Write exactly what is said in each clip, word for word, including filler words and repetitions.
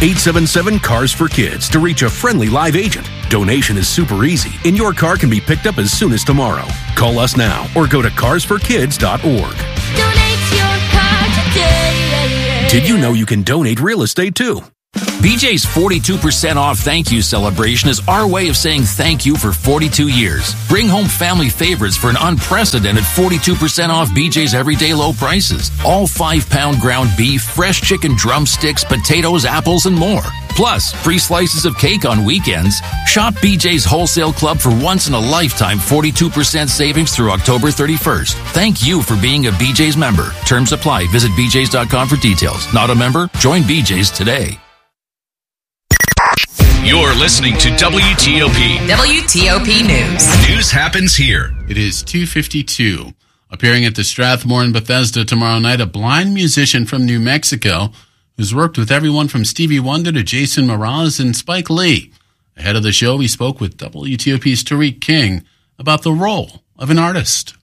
eight seven seven, CARS for Kids to reach a friendly live agent. Donation is super easy, and your car can be picked up as soon as tomorrow. Call us now or go to cars for kids dot org. Donate your car today. Did you know you can donate real estate too? B J's forty-two percent off thank you celebration is our way of saying thank you for forty-two years. Bring home family favorites for an unprecedented forty-two percent off B J's everyday low prices. All five pound ground beef, fresh chicken drumsticks, potatoes, apples, and more. Plus, free slices of cake on weekends. Shop B J's Wholesale Club for once-in-a-lifetime forty-two percent savings through October thirty-first. Thank you for being a B J's member. Terms apply. Visit b j's dot com for details. Not a member? Join B J's today. You're listening to W T O P. W T O P News. News happens here. It is two fifty-two. Appearing at the Strathmore in Bethesda tomorrow night, a blind musician from New Mexico who's worked with everyone from Stevie Wonder to Jason Mraz and Spike Lee. Ahead of the show, we spoke with W T O P's Tariq King about the role of an artist.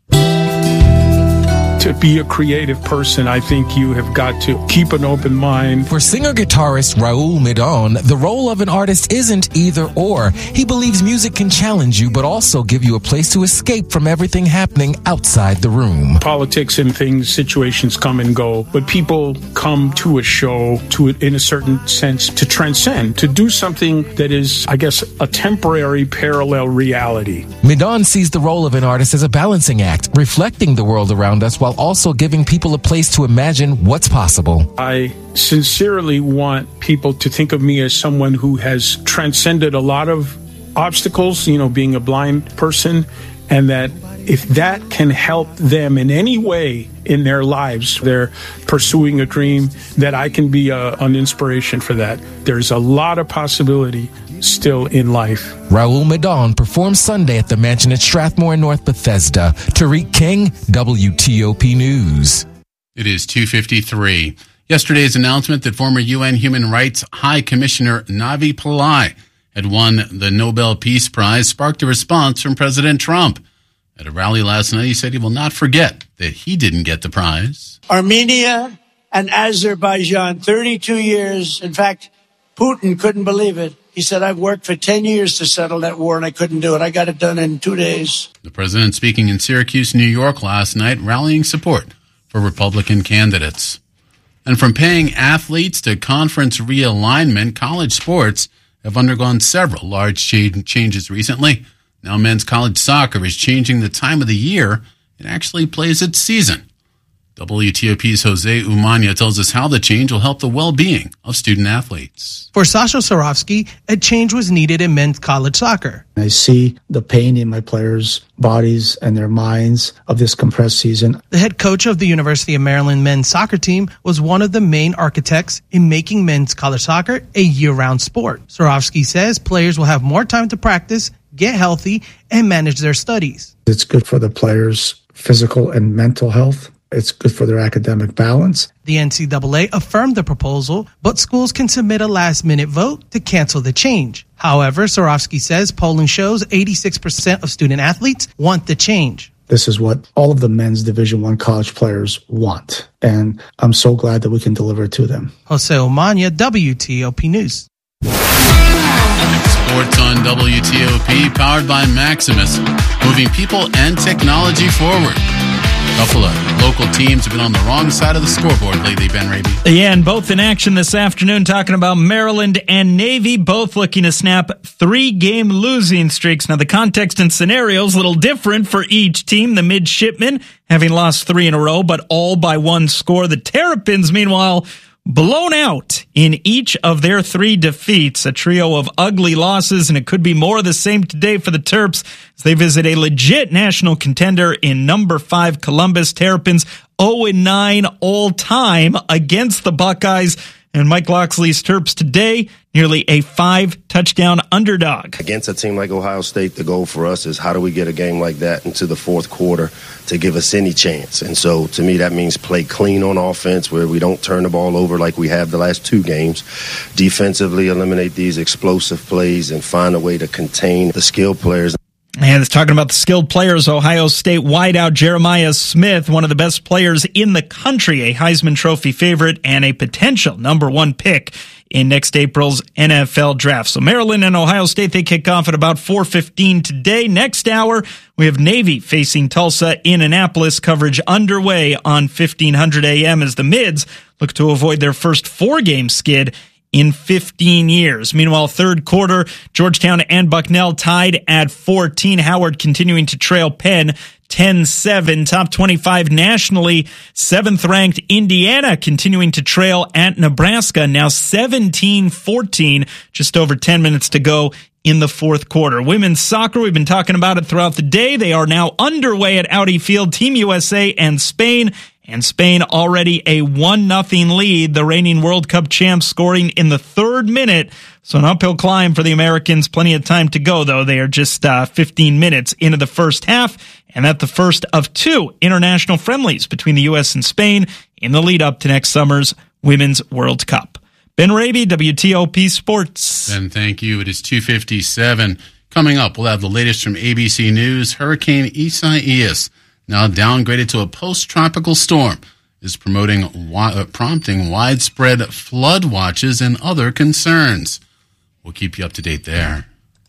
To be a creative person, I think you have got to keep an open mind. For singer-guitarist Raul Midon, the role of an artist isn't either or. He believes music can challenge you, but also give you a place to escape from everything happening outside the room. Politics and things, situations come and go, but people come to a show to, in a certain sense, to transcend, to do something that is, I guess, a temporary parallel reality. Midon sees the role of an artist as a balancing act, reflecting the world around us while also giving people a place to imagine what's possible. I sincerely want people to think of me as someone who has transcended a lot of obstacles, you know, being a blind person, and that if that can help them in any way in their lives, they're pursuing a dream, that I can be a, an inspiration for that. There's a lot of possibility still in life. Raul Midon performs Sunday at the Mansion at Strathmore in North Bethesda. Tariq King, W T O P News. It is two fifty-three. Yesterday's announcement that former U N Human Rights High Commissioner Navi Pillay had won the Nobel Peace Prize sparked a response from President Trump. At a rally last night, he said he will not forget that he didn't get the prize. Armenia and Azerbaijan, thirty-two years. In fact, Putin couldn't believe it. He said, I've worked for ten years to settle that war, and I couldn't do it. I got it done in two days. The president speaking in Syracuse, New York last night, rallying support for Republican candidates. And from paying athletes to conference realignment, college sports have undergone several large changes recently. Now men's college soccer is changing the time of the year it actually plays its season. W T O P's Jose Umania tells us how the change will help the well-being of student athletes. For Sasha Sarovsky, a change was needed in men's college soccer. I see the pain in my players' bodies and their minds of this compressed season. The head coach of the University of Maryland men's soccer team was one of the main architects in making men's college soccer a year-round sport. Sarovsky says players will have more time to practice, get healthy, and manage their studies. It's good for the players' physical and mental health. It's good for their academic balance. The N C double A affirmed the proposal, but schools can submit a last-minute vote to cancel the change. However, Sarovsky says polling shows eighty-six percent of student athletes want the change. This is what all of the men's Division I college players want, and I'm so glad that we can deliver it to them. Jose Omania, W T O P News. Sports on W T O P, powered by Maximus, moving people and technology forward. A couple of local teams have been on the wrong side of the scoreboard lately, Ben Raby. Yeah, and both in action this afternoon, talking about Maryland and Navy, both looking to snap three-game losing streaks. Now, the context and scenario is a little different for each team. The Midshipmen having lost three in a row, but all by one score. The Terrapins, meanwhile, blown out in each of their three defeats. A trio of ugly losses, and it could be more of the same today for the Terps as they visit a legit national contender in number five Columbus. Terrapins oh and nine all time against the Buckeyes. And Mike Loxley's Terps today, nearly a five-touchdown underdog. Against a team like Ohio State, the goal for us is how do we get a game like that into the fourth quarter to give us any chance? And so, to me, that means play clean on offense where we don't turn the ball over like we have the last two games. Defensively, eliminate these explosive plays and find a way to contain the skill players. And it's talking about the skilled players, Ohio State wideout Jeremiah Smith, one of the best players in the country, a Heisman Trophy favorite and a potential number one pick in next April's N F L draft. So Maryland and Ohio State, they kick off at about four fifteen today. Next hour, we have Navy facing Tulsa in Annapolis. Coverage underway on fifteen hundred A M as the Mids look to avoid their first four-game skid in fifteen years. Meanwhile, third quarter, Georgetown and Bucknell tied at fourteen. Howard continuing to trail Penn ten seven. Top twenty-five nationally, seventh-ranked Indiana continuing to trail at Nebraska, now seventeen fourteen, just over ten minutes to go in the fourth quarter. Women's soccer, we've been talking about it throughout the day. They are now underway at Audi Field, Team U S A and Spain. And Spain already a one nothing lead, the reigning World Cup champs scoring in the third minute. So an uphill climb for the Americans. Plenty of time to go, though. They are just uh, fifteen minutes into the first half, and that's the first of two international friendlies between the U S and Spain in the lead up to next summer's Women's World Cup. Ben Raby, W T O P Sports. Ben, thank you. It is two fifty-seven. Coming up, we'll have the latest from A B C News. Hurricane Isaias, now downgraded to a post-tropical storm, is promoting uh, prompting widespread flood watches and other concerns. We'll keep you up to date there.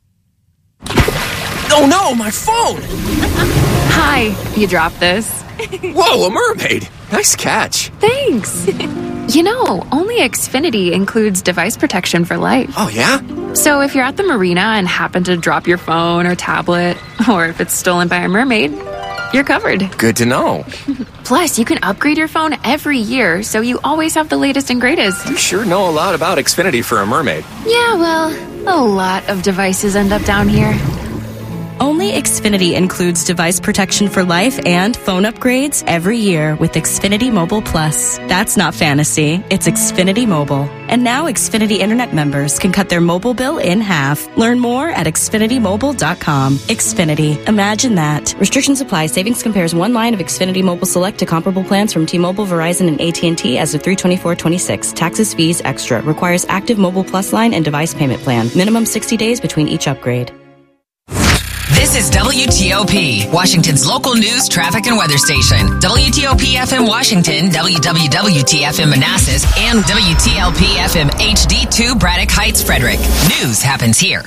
Oh no, my phone! Hi, you dropped this. Whoa, a mermaid! Nice catch. Thanks. You know, only Xfinity includes device protection for life. Oh, yeah? So if you're at the marina and happen to drop your phone or tablet, or if it's stolen by a mermaid, you're covered. Good to know. Plus, you can upgrade your phone every year, so you always have the latest and greatest. You sure know a lot about Xfinity for a mermaid. Yeah, well, a lot of devices end up down here. Only Xfinity includes device protection for life and phone upgrades every year with Xfinity Mobile Plus. That's not fantasy, it's Xfinity Mobile. And now Xfinity Internet members can cut their mobile bill in half. Learn more at Xfinity Mobile dot com. Xfinity. Imagine that. Restrictions apply. Savings compares one line of Xfinity Mobile Select to comparable plans from T-Mobile, Verizon, and A T and T as of three twenty-four twenty-six. Taxes, fees, extra. Requires active Mobile Plus line and device payment plan. Minimum sixty days between each upgrade. This is W T O P, Washington's local news, traffic, and weather station. W T O P F M Washington, W W W T F M Manassas, and W T L P F M H D two Braddock Heights, Frederick. News happens here.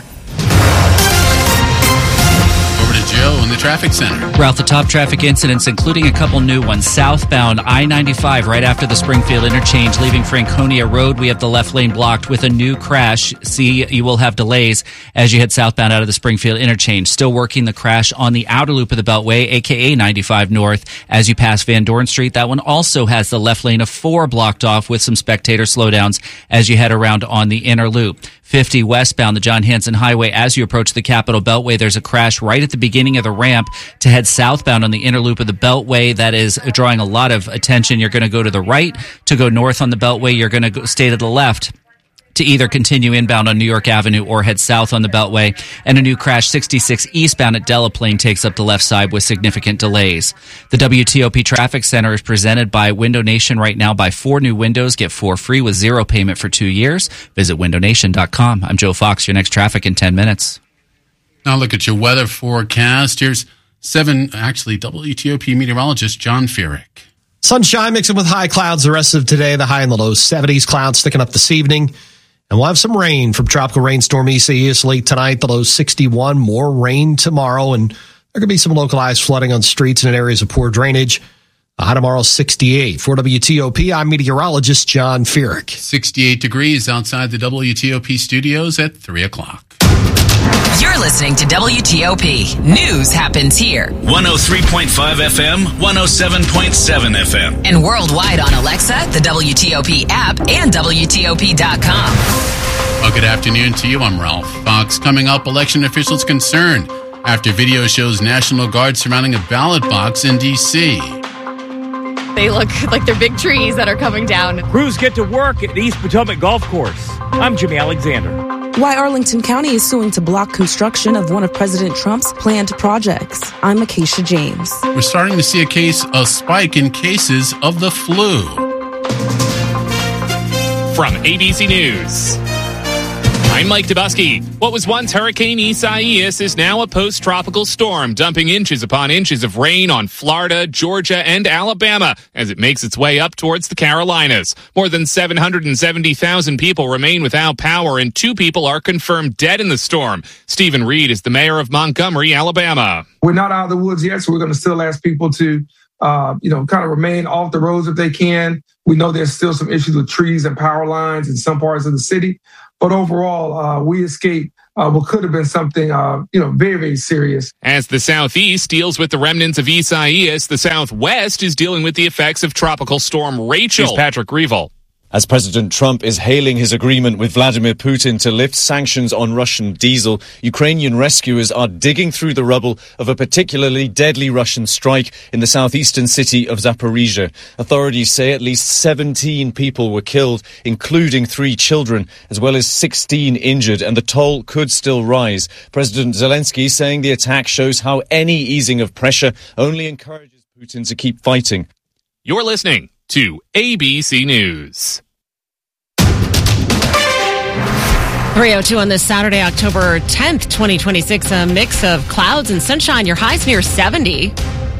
Over to Joe in the traffic center. Ralph, the top traffic incidents, including a couple new ones. Southbound I ninety-five right after the Springfield interchange, leaving Franconia Road. We have the left lane blocked with a new crash. See, you will have delays as you head southbound out of the Springfield interchange. Still working the crash on the outer loop of the Beltway, a k a ninety-five North, as you pass Van Dorn Street. That one also has the left lane of four blocked off with some spectator slowdowns as you head around on the inner loop. fifty westbound, the John Hanson Highway, as you approach the Capitol Beltway, there's a crash right at the beginning of the ramp to head southbound on the inner loop of the Beltway. That is drawing a lot of attention. You're going to go to the right to go north on the Beltway. You're going to go, stay to the left to either continue inbound on New York Avenue or head south on the Beltway. And a new crash sixty-six eastbound at Delaplane takes up the left side with significant delays. The W T O P Traffic Center is presented by Window Nation right now. Buy four new windows, get four free with zero payment for two years. Visit window nation dot com. I'm Joe Fox, your next traffic in ten minutes. Now look at your weather forecast. Here's seven, actually, W T O P meteorologist John Feerick. Sunshine mixing with high clouds the rest of today. The high in the low seventies. Clouds sticking up this evening. And we'll have some rain from tropical rainstorm Isaias late tonight. The low sixty-one. More rain tomorrow. And there could be some localized flooding on streets and in areas of poor drainage. The high tomorrow sixty-eight. For W T O P, I'm meteorologist John Feerick. sixty-eight degrees outside the W T O P studios at three o'clock. You're listening to W T O P. News happens here. one oh three point five F M, one oh seven point seven F M. And worldwide on Alexa, the W T O P app, and W T O P dot com. Well, good afternoon to you. I'm Ralph Fox. Coming up, election officials concerned after video shows National Guard surrounding a ballot box in D C They look like they're big trees that are coming down. Crews get to work at East Potomac Golf Course. I'm Jimmy Alexander. Why Arlington County is suing to block construction of one of President Trump's planned projects. I'm Acacia James. We're starting to see a case, a spike in cases of the flu. From A B C News. I'm Mike Dubusky. What was once Hurricane Isaias is now a post-tropical storm, dumping inches upon inches of rain on Florida, Georgia, and Alabama as it makes its way up towards the Carolinas. More than seven hundred seventy thousand people remain without power, and two people are confirmed dead in the storm. Stephen Reed is the mayor of Montgomery, Alabama. We're not out of the woods yet, so we're going to still ask people to, uh, you know, kind of remain off the roads if they can. We know there's still some issues with trees and power lines in some parts of the city. But overall, uh, we escaped uh, what could have been something, uh, you know, very, very serious. As the Southeast deals with the remnants of Isaias, the Southwest is dealing with the effects of Tropical Storm Rachel. Here's Patrick Revel. As President Trump is hailing his agreement with Vladimir Putin to lift sanctions on Russian diesel, Ukrainian rescuers are digging through the rubble of a particularly deadly Russian strike in the southeastern city of Zaporizhia. Authorities say at least seventeen people were killed, including three children, as well as sixteen injured, and the toll could still rise. President Zelensky saying the attack shows how any easing of pressure only encourages Putin to keep fighting. You're listening to A B C News. three oh two on this Saturday, October tenth, twenty twenty-six. A mix of clouds and sunshine. Your high's near seventy.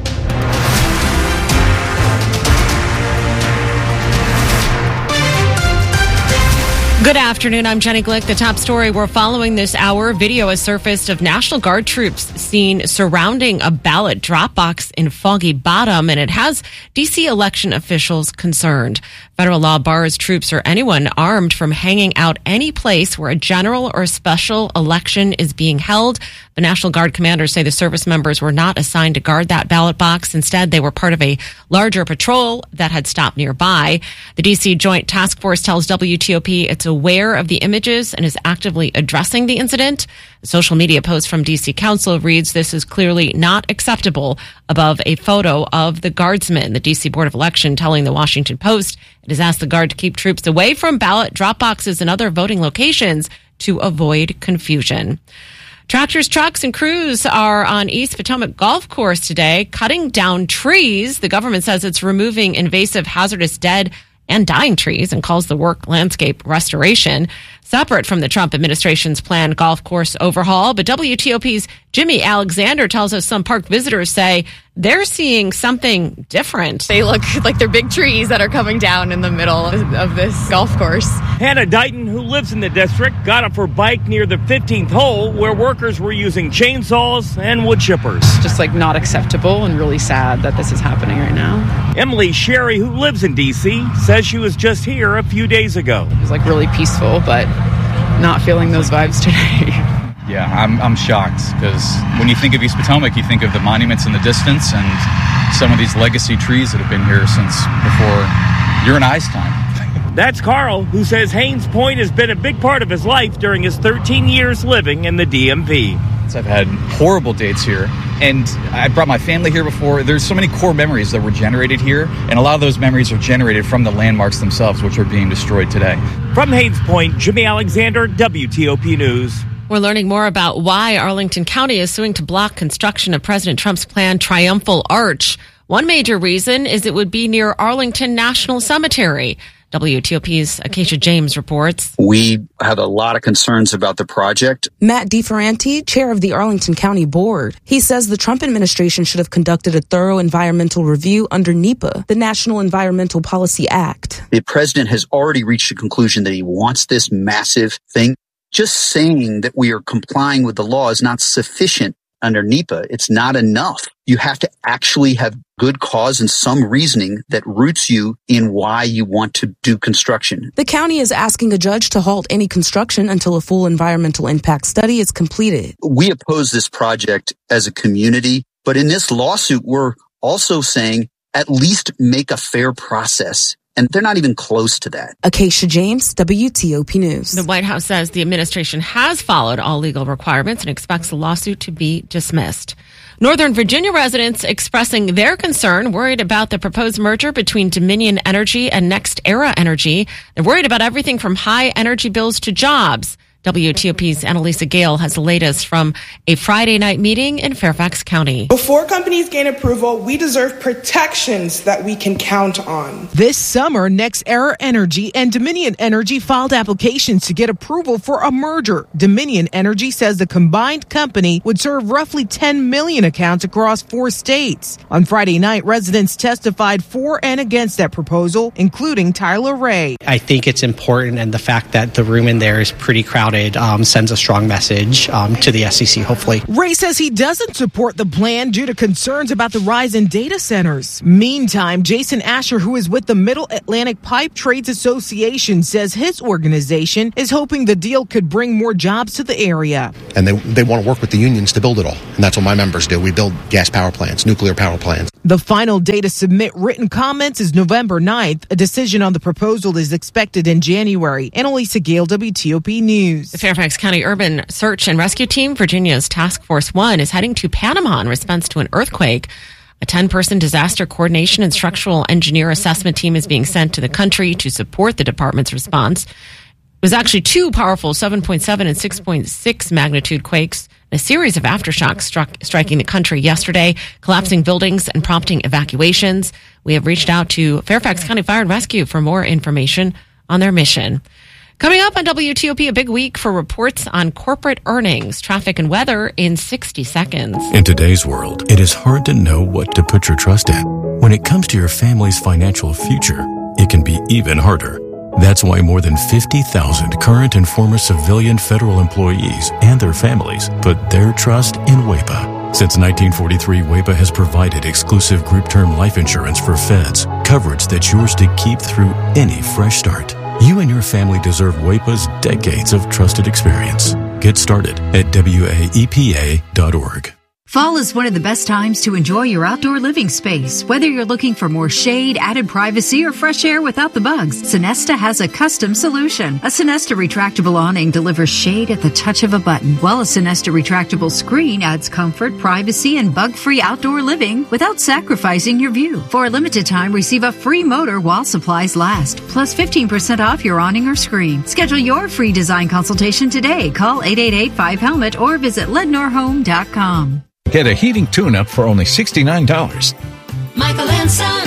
Good afternoon. I'm Jenny Glick. The top story we're following this hour. Video has surfaced of National Guard troops seen surrounding a ballot drop box in Foggy Bottom, and it has D C election officials concerned. Federal law bars troops or anyone armed from hanging out any place where a general or special election is being held. The National Guard commanders say the service members were not assigned to guard that ballot box. Instead, they were part of a larger patrol that had stopped nearby. The D C Joint Task Force tells W T O P it's aware of the images and is actively addressing the incident. A social media post from D C Council reads, "This is clearly not acceptable," above a photo of the guardsman. The D C Board of Election telling the Washington Post it has asked the Guard to keep troops away from ballot drop boxes and other voting locations to avoid confusion. Tractors, trucks, and crews are on East Potomac Golf Course today, cutting down trees. The government says it's removing invasive, hazardous, dead, and dying trees and calls the work landscape restoration, separate from the Trump administration's planned golf course overhaul. But W T O P's Jimmy Alexander tells us some park visitors say they're seeing something different. They look like they're big trees that are coming down in the middle of this golf course. Hannah Dighton, who lives in the district, got off her bike near the fifteenth hole where workers were using chainsaws and wood chippers. Just like not acceptable and really sad that this is happening right now. Emily Sherry, who lives in D C, says she was just here a few days ago. It was like really peaceful, but not feeling those vibes today. Yeah, I'm I'm shocked because when you think of East Potomac, you think of the monuments in the distance and some of these legacy trees that have been here since before your and I's time. That's Carl, who says Haynes Point has been a big part of his life during his thirteen years living in the D M V. I've had horrible dates here, and I brought my family here before. There's so many core memories that were generated here, and a lot of those memories are generated from the landmarks themselves, which are being destroyed today. From Haynes Point, Jimmy Alexander, W T O P News. We're learning more about why Arlington County is suing to block construction of President Trump's planned Triumphal Arch. One major reason is it would be near Arlington National Cemetery. W T O P's Acacia James reports. We have a lot of concerns about the project. Matt DeFerranti, chair of the Arlington County Board. He says the Trump administration should have conducted a thorough environmental review under NEPA, the National Environmental Policy Act. The president has already reached a conclusion that he wants this massive thing. Just saying that we are complying with the law is not sufficient under NEPA. It's not enough. You have to actually have good cause and some reasoning that roots you in why you want to do construction. The county is asking a judge to halt any construction until a full environmental impact study is completed. We oppose this project as a community, but in this lawsuit, we're also saying at least make a fair process. And they're not even close to that. Acacia James, W T O P News. The White House says the administration has followed all legal requirements and expects the lawsuit to be dismissed. Northern Virginia residents expressing their concern, worried about the proposed merger between Dominion Energy and NextEra Energy. They're worried about everything from high energy bills to jobs. W T O P's Annalisa Gale has the latest from a Friday night meeting in Fairfax County. Before companies gain approval, we deserve protections that we can count on. This summer, NextEra Energy and Dominion Energy filed applications to get approval for a merger. Dominion Energy says the combined company would serve roughly ten million accounts across four states. On Friday night, residents testified for and against that proposal, including Tyler Ray. I think it's important, and the fact that the room in there is pretty crowded um, sends a strong message um, to the S E C, hopefully. Ray says he doesn't support the plan due to concerns about the rise in data centers. Meantime, Jason Asher, who is with the Middle Atlantic Pipe Trades Association, says his organization is hoping the deal could bring more jobs to the area. And they, they want to work with the unions to build it all. And that's what my members do. We build gas power plants, nuclear power plants. The final day to submit written comments is November ninth. A decision on the proposal is expected in January. Annalisa Gale, W T O P News. The Fairfax County Urban Search and Rescue Team, Virginia's Task Force One, is heading to Panama in response to an earthquake. A ten-person disaster coordination and structural engineer assessment team is being sent to the country to support the department's response. It was actually two powerful seven point seven and six point six magnitude quakes, a series of aftershocks struck, striking the country yesterday, collapsing buildings and prompting evacuations. We have reached out to Fairfax County Fire and Rescue for more information on their mission. Coming up on W T O P, a big week for reports on corporate earnings, traffic, and weather in sixty seconds. In today's world, it is hard to know what to put your trust in. When it comes to your family's financial future, it can be even harder. That's why more than fifty thousand current and former civilian federal employees and their families put their trust in W A P A. Since nineteen forty-three, W A P A has provided exclusive group term life insurance for feds, coverage that's yours to keep through any fresh start. You and your family deserve W A P A's decades of trusted experience. Get started at W A E P A dot org. Fall is one of the best times to enjoy your outdoor living space. Whether you're looking for more shade, added privacy, or fresh air without the bugs, Sonesta has a custom solution. A Sonesta retractable awning delivers shade at the touch of a button, while a Sonesta retractable screen adds comfort, privacy, and bug-free outdoor living without sacrificing your view. For a limited time, receive a free motor while supplies last, plus fifteen percent off your awning or screen. Schedule your free design consultation today. Call eight eight eight, five helmet or visit lednor home dot com. Get a heating tune-up for only sixty-nine dollars. Michael and Son.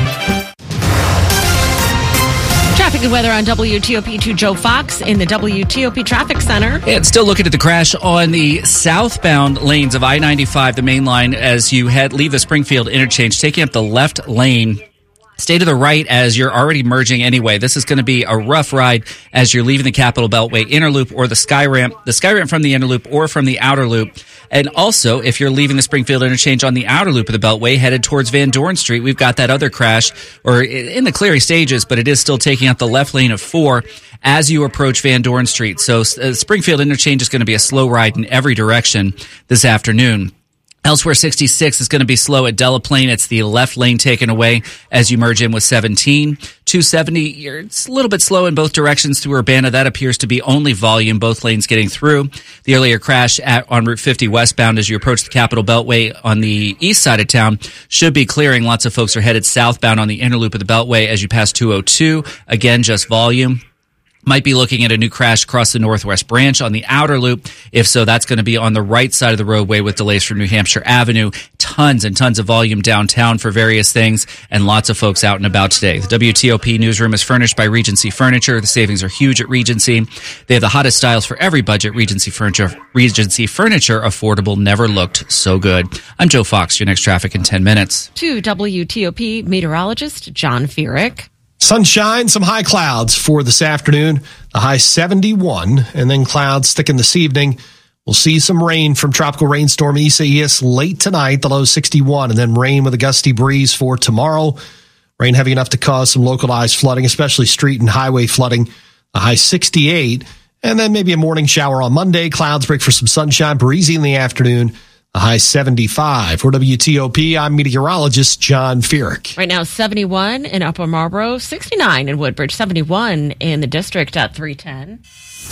Traffic and weather on W T O P to Joe Fox in the W T O P Traffic Center. And still looking at the crash on the southbound lanes of I ninety-five, the main line, as you head leave the Springfield interchange, taking up the left lane. Stay to the right as you're already merging anyway. This is going to be a rough ride as you're leaving the Capitol Beltway inner loop or the Sky Ramp, the Sky Ramp from the inner loop or from the outer loop. And also, if you're leaving the Springfield interchange on the outer loop of the Beltway headed towards Van Dorn Street, we've got that other crash, or in the clearing stages, but it is still taking out the left lane of four as you approach Van Dorn Street. So uh, Springfield interchange is going to be a slow ride in every direction this afternoon. Elsewhere, sixty-six is going to be slow at Delaplane. It's the left lane taken away as you merge in with seventeen. two seventy, it's a little bit slow in both directions through Urbana. That appears to be only volume, both lanes getting through. The earlier crash at, on Route fifty westbound as you approach the Capitol Beltway on the east side of town should be clearing. Lots of folks are headed southbound on the inner loop of the Beltway as you pass two oh two. Again, just volume. Might be looking at a new crash across the Northwest Branch on the outer loop. If so, that's going to be on the right side of the roadway with delays from New Hampshire Avenue. Tons and tons of volume downtown for various things and lots of folks out and about today. The W T O P newsroom is furnished by Regency Furniture. The savings are huge at Regency. They have the hottest styles for every budget. Regency Furniture, Regency Furniture, affordable, never looked so good. I'm Joe Fox. Your next traffic in ten minutes. To W T O P meteorologist John Feerick. Sunshine, some high clouds for this afternoon. The high seventy-one, and then clouds thicken this evening. We'll see some rain from tropical rainstorm Isaias late tonight, the low sixty-one, and then rain with a gusty breeze for tomorrow. Rain heavy enough to cause some localized flooding, especially street and highway flooding. The high sixty-eight, and then maybe a morning shower on Monday. Clouds break for some sunshine, breezy in the afternoon. A high seventy-five. For W T O P, I'm meteorologist John Feerick. Right now, seventy-one in Upper Marlboro, sixty-nine in Woodbridge, seventy-one in the district at three ten.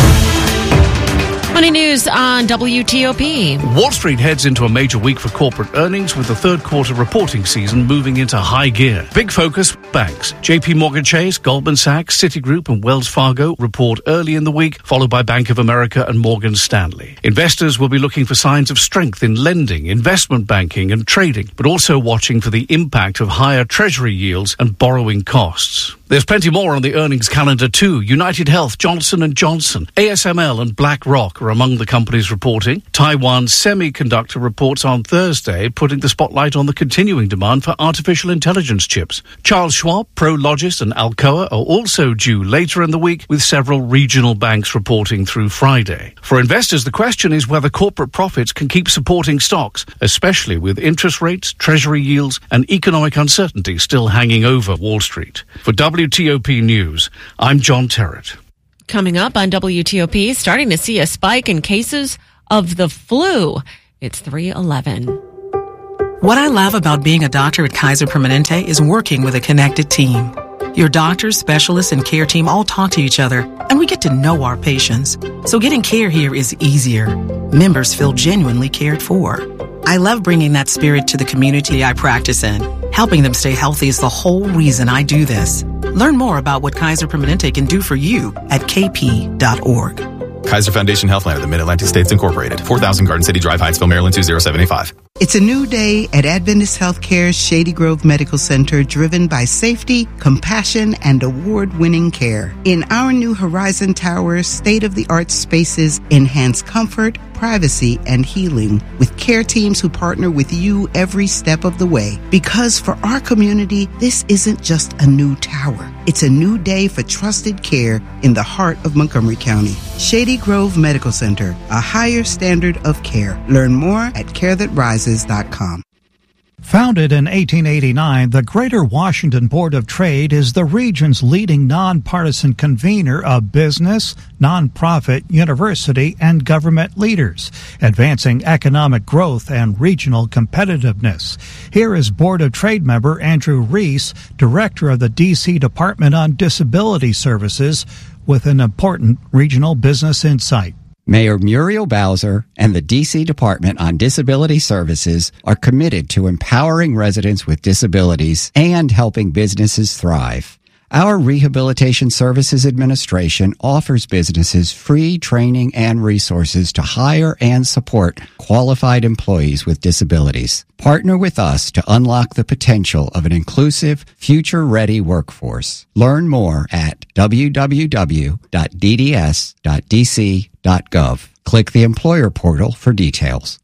Money news on W T O P. Wall Street heads into a major week for corporate earnings with the third quarter reporting season moving into high gear. Big focus, banks. J P Morgan Chase, Goldman Sachs, Citigroup and Wells Fargo report early in the week, followed by Bank of America and Morgan Stanley. Investors will be looking for signs of strength in lending, investment banking and trading, but also watching for the impact of higher treasury yields and borrowing costs. There's plenty more on the earnings calendar too. United Health, Johnson and Johnson, A S M L and BlackRock are among the companies reporting. Taiwan Semiconductor reports on Thursday, putting the spotlight on the continuing demand for artificial intelligence chips. Charles Schwab, Prologis and Alcoa are also due later in the week, with several regional banks reporting through Friday. For investors, the question is whether corporate profits can keep supporting stocks, especially with interest rates, treasury yields and economic uncertainty still hanging over Wall Street. For W T O P News, I'm John Terrett. Coming up on W T O P, starting to see a spike in cases of the flu. It's three eleven. What I love about being a doctor at Kaiser Permanente is working with a connected team. Your doctors, specialists, and care team all talk to each other, and we get to know our patients. So getting care here is easier. Members feel genuinely cared for. I love bringing that spirit to the community I practice in. Helping them stay healthy is the whole reason I do this. Learn more about what Kaiser Permanente can do for you at k p dot org. Kaiser Foundation Healthline of the Mid-Atlantic States Incorporated, four thousand Garden City Drive, Hyattsville, Maryland, two zero seven eight five. It's a new day at Adventist Healthcare's Shady Grove Medical Center, driven by safety, compassion, and award-winning care. In our new Horizon Tower, state-of-the-art spaces enhance comfort, privacy, and healing with care teams who partner with you every step of the way. Because for our community, this isn't just a new tower. It's a new day for trusted care in the heart of Montgomery County. Shady Grove Medical Center, a higher standard of care. Learn more at care that rises dot com. Founded in eighteen eighty-nine, the Greater Washington Board of Trade is the region's leading nonpartisan convener of business, nonprofit, university, and government leaders, advancing economic growth and regional competitiveness. Here is Board of Trade member Andrew Reese, director of the D C Department on Disability Services, with an important regional business insight. Mayor Muriel Bowser and the D C Department on Disability Services are committed to empowering residents with disabilities and helping businesses thrive. Our Rehabilitation Services Administration offers businesses free training and resources to hire and support qualified employees with disabilities. Partner with us to unlock the potential of an inclusive, future-ready workforce. Learn more at w w w dot d d s dot d c dot gov. Click the employer portal for details.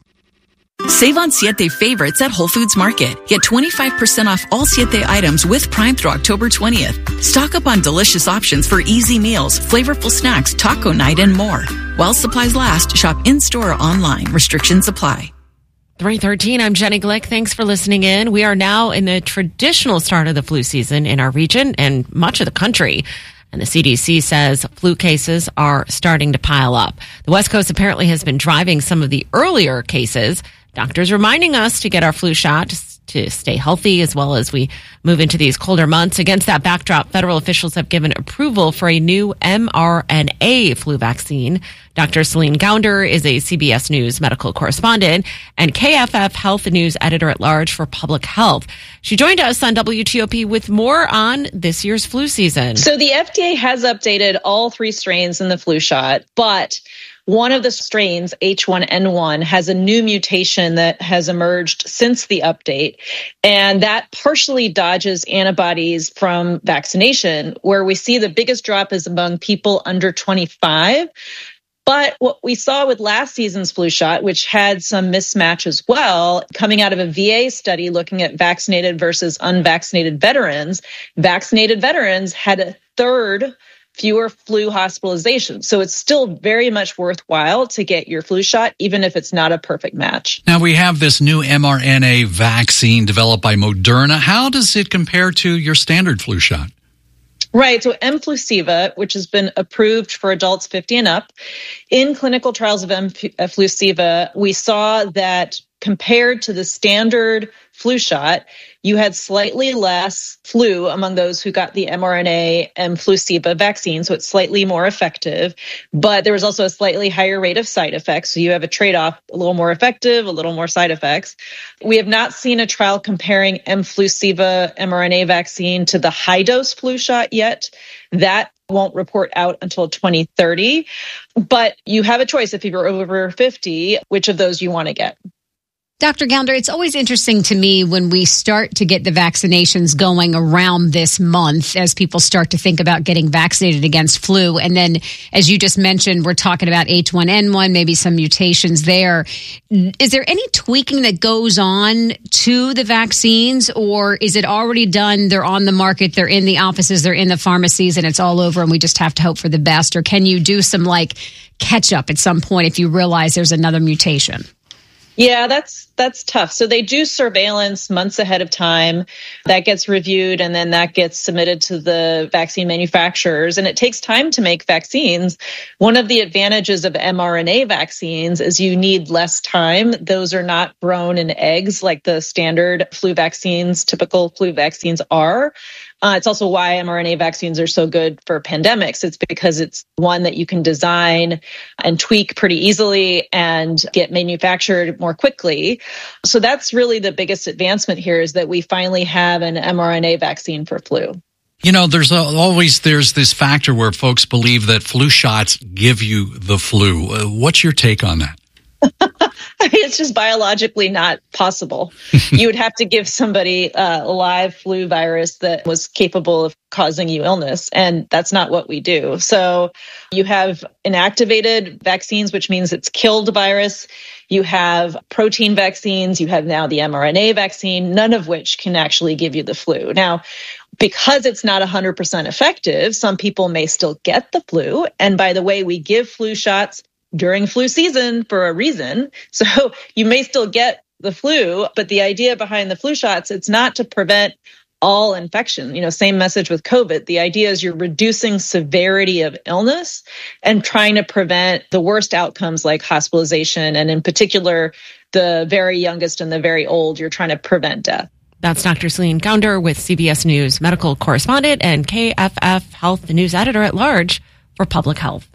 Save on Siete favorites at Whole Foods Market. Get twenty-five percent off all Siete items with Prime through October twentieth. Stock up on delicious options for easy meals, flavorful snacks, taco night, and more. While supplies last, shop in-store or online. Restrictions apply. three thirteen, I'm Jenny Glick. Thanks for listening in. We are now in the traditional start of the flu season in our region and much of the country. And the C D C says flu cases are starting to pile up. The West Coast apparently has been driving some of the earlier cases. Doctors reminding us to get our flu shot to stay healthy as well as we move into these colder months. Against that backdrop, federal officials have given approval for a new M R N A flu vaccine. Doctor Celine Gounder is a C B S News medical correspondent and K F F Health News editor-at-large for public health. She joined us on W T O P with more on this year's flu season. So the F D A has updated all three strains in the flu shot, but one of the strains, H one N one, has a new mutation that has emerged since the update, and that partially dodges antibodies from vaccination. Where we see the biggest drop is among people under twenty-five. But what we saw with last season's flu shot, which had some mismatch as well, coming out of a V A study looking at vaccinated versus unvaccinated veterans, vaccinated veterans had a third fewer flu hospitalizations. So it's still very much worthwhile to get your flu shot, even if it's not a perfect match. Now, we have this new M R N A vaccine developed by Moderna. How does it compare to your standard flu shot? Right. So Mflusiva, which has been approved for adults fifty and up, in clinical trials of Mflusiva, we saw that compared to the standard flu shot, you had slightly less flu among those who got the mRNA and Flu/C vaccine, so it's slightly more effective. But there was also a slightly higher rate of side effects, so you have a trade-off, a little more effective, a little more side effects. We have not seen a trial comparing mFlu/C mRNA vaccine to the high-dose flu shot yet. That won't report out until twenty thirty. But you have a choice if you're over fifty, which of those you want to get. Doctor Gounder, it's always interesting to me when we start to get the vaccinations going around this month as people start to think about getting vaccinated against flu. And then, as you just mentioned, we're talking about H one N one, maybe some mutations there. Is there any tweaking that goes on to the vaccines, or is it already done? They're on the market, they're in the offices, they're in the pharmacies, and it's all over, and we just have to hope for the best? Or can you do some like catch up at some point if you realize there's another mutation? Yeah, that's that's tough. So they do surveillance months ahead of time. That gets reviewed, and then that gets submitted to the vaccine manufacturers. And it takes time to make vaccines. One of the advantages of mRNA vaccines is you need less time. Those are not grown in eggs like the standard flu vaccines, typical flu vaccines are. Uh, it's also why mRNA vaccines are so good for pandemics. It's because it's one that you can design and tweak pretty easily and get manufactured more quickly. So that's really the biggest advancement here, is that we finally have an mRNA vaccine for flu. You know, there's always there's this factor where folks believe that flu shots give you the flu. Uh, what's your take on that? I mean, it's just biologically not possible. You would have to give somebody uh, a live flu virus that was capable of causing you illness, and that's not what we do. So you have inactivated vaccines, which means it's killed the virus. You have protein vaccines. You have now the mRNA vaccine, none of which can actually give you the flu. Now, because it's not one hundred percent effective, some people may still get the flu. And by the way, we give flu shots during flu season for a reason. So you may still get the flu, but the idea behind the flu shots, it's not to prevent all infection. You know, same message with COVID. The idea is you're reducing severity of illness and trying to prevent the worst outcomes like hospitalization. And in particular, the very youngest and the very old, you're trying to prevent death. That's Doctor Celine Gounder with C B S News medical correspondent and K F F Health News editor at large for public health.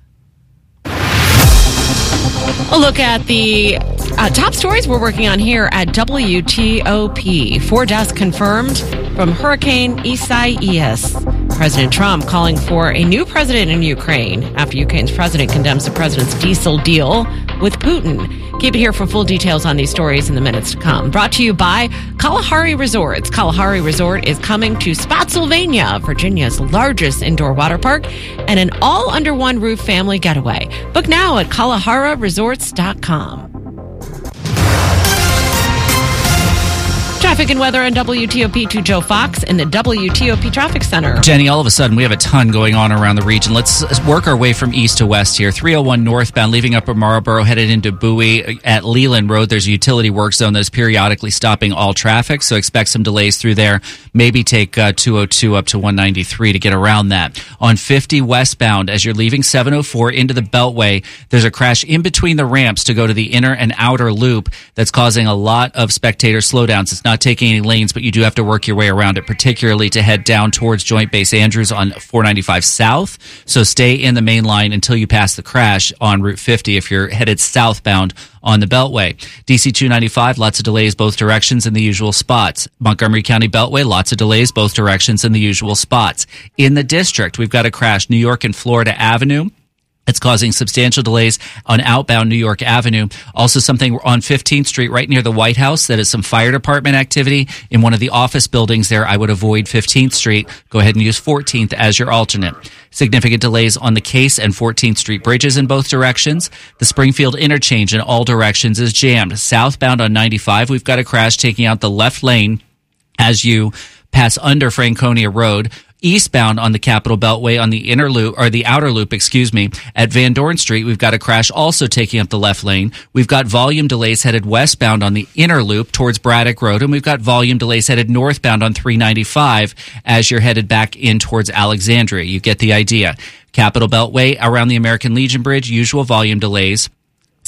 A look at the uh, top stories we're working on here at W T O P. Four deaths confirmed from Hurricane Isaias. President Trump calling for a new president in Ukraine after Ukraine's president condemns the president's diesel deal with Putin. Keep it here for full details on these stories in the minutes to come. Brought to you by Kalahari Resorts. Kalahari Resort is coming to Spotsylvania, Virginia's largest indoor water park, and an all-under-one-roof family getaway. Book now at kalahari resorts dot com. Traffic and weather on W T O P to Joe Fox in the W T O P Traffic Center. Jenny, all of a sudden we have a ton going on around the region. Let's work our way from east to west here. three oh one northbound, leaving Upper Marlboro, headed into Bowie. At Leland Road, there's a utility work zone that is periodically stopping all traffic, so expect some delays through there. Maybe take uh, two oh two up to one ninety-three to get around that. On fifty westbound, as you're leaving seven oh four into the Beltway, there's a crash in between the ramps to go to the inner and outer loop that's causing a lot of spectator slowdowns. It's not taking any lanes, but you do have to work your way around it, particularly to head down towards Joint Base Andrews on four ninety-five south. So stay in the main line until you pass the crash on Route fifty if you're headed southbound on the Beltway. D C two ninety-five, lots of delays both directions in the usual spots. Montgomery County Beltway, lots of delays both directions in the usual spots. In the district, we've got a crash, New York and Florida Avenue. It's causing substantial delays on outbound New York Avenue. Also something on fifteenth Street right near the White House. That is some fire department activity in one of the office buildings there. I would avoid fifteenth Street. Go ahead and use fourteenth as your alternate. Significant delays on the Case and fourteenth Street bridges in both directions. The Springfield interchange in all directions is jammed. Southbound on ninety-five, we've got a crash taking out the left lane as you pass under Franconia Road. Eastbound on the Capitol Beltway on the inner loop, or the outer loop, excuse me, at Van Dorn Street, we've got a crash also taking up the left lane. We've got volume delays headed westbound on the inner loop towards Braddock Road, and we've got volume delays headed northbound on three ninety-five as you're headed back in towards Alexandria. You get the idea. Capitol Beltway around the American Legion Bridge, usual volume delays.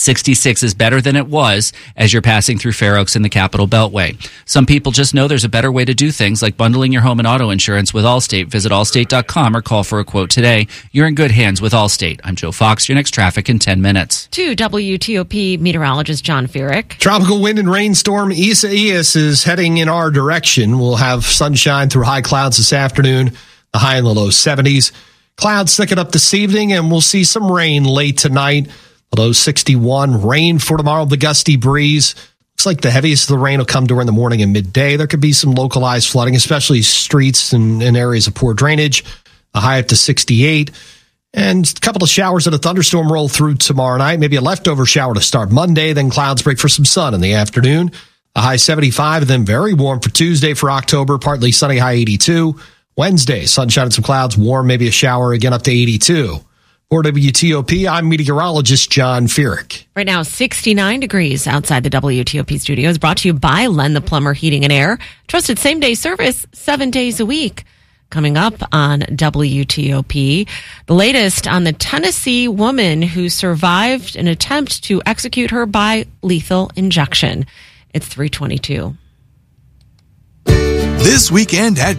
sixty-six is better than it was as you're passing through Fair Oaks and the Capitol Beltway. Some people just know there's a better way to do things, like bundling your home and auto insurance with Allstate. Visit allstate dot com or call for a quote today. You're in good hands with Allstate. I'm Joe Fox. Your next traffic in ten minutes. To W T O P meteorologist John Feerick. Tropical wind and rainstorm Isaias is heading in our direction. We'll have sunshine through high clouds this afternoon, the high in the low seventies. Clouds thicken up this evening, and we'll see some rain late tonight. The low sixty-one. Rain for tomorrow, the gusty breeze. Looks like the heaviest of the rain will come during the morning and midday. There could be some localized flooding, especially streets and, and areas of poor drainage. A high up to sixty-eight. And a couple of showers and a thunderstorm roll through tomorrow night. Maybe a leftover shower to start Monday. Then clouds break for some sun in the afternoon. A high seventy-five. And then very warm for Tuesday for October. Partly sunny, high eighty-two. Wednesday, sunshine and some clouds. Warm, maybe a shower again up to eighty-two. For W T O P, I'm meteorologist John Feerick. Right now, sixty-nine degrees outside the W T O P studios. Brought to you by Len the Plumber Heating and Air. Trusted same-day service seven days a week. Coming up on W T O P, the latest on the Tennessee woman who survived an attempt to execute her by lethal injection. It's three twenty-two. This weekend at